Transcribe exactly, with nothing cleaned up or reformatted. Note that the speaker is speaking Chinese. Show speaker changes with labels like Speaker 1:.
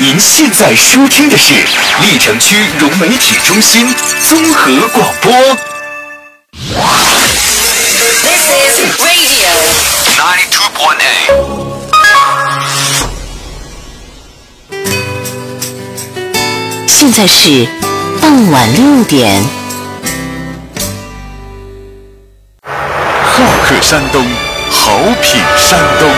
Speaker 1: 您现在收听的是历城区融媒体中心综合广播。
Speaker 2: This is Radio
Speaker 1: ninety-two point eight。
Speaker 3: 现在是傍晚六点。
Speaker 1: 好客山东，好品山东。